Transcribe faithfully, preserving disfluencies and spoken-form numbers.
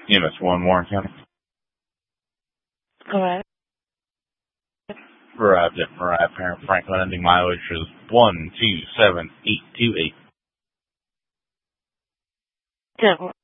M S one, Warren County. Go ahead. Arrived at Mariah Parent Franklin, ending mileage is one two seven eight two eight. Denver.